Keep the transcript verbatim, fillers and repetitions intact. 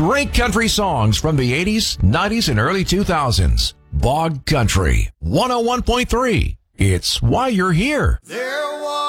Great country songs from the eighties, nineties, and early two thousands. Bog Country one oh one point three. It's why you're here. There